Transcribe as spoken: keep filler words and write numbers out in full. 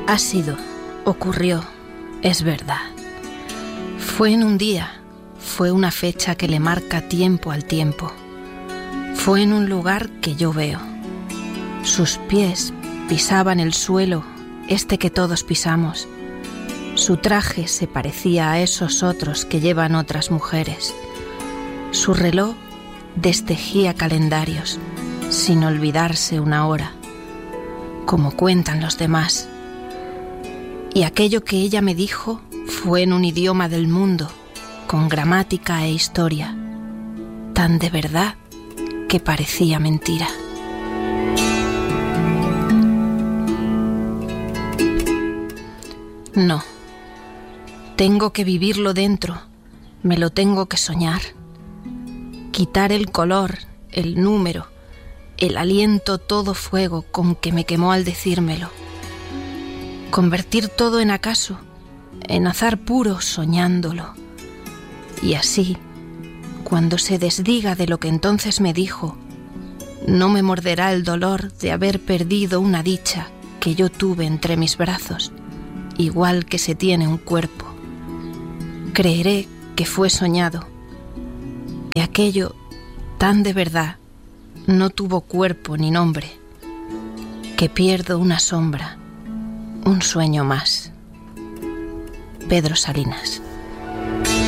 Ha sido, ocurrió, es verdad. Fue en un día, fue una fecha que le marca tiempo al tiempo. Fue en un lugar que yo veo. Sus pies pisaban el suelo, este que todos pisamos. Su traje se parecía a esos otros que llevan otras mujeres. Su reloj destejía calendarios, sin olvidarse una hora, como cuentan los demás. Y aquello que ella me dijo fue en un idioma del mundo, con gramática e historia, tan de verdad que parecía mentira. No, tengo que vivirlo dentro, me lo tengo que soñar. Quitar el color, el número, el aliento todo fuego con que me quemó al decírmelo. Convertir todo en acaso, en azar puro soñándolo. Y así, cuando se desdiga de lo que entonces me dijo, no me morderá el dolor de haber perdido una dicha que yo tuve entre mis brazos, igual que se tiene un cuerpo. Creeré que fue soñado, que aquello tan de verdad no tuvo cuerpo ni nombre, que pierdo una sombra, un sueño más. Pedro Salinas.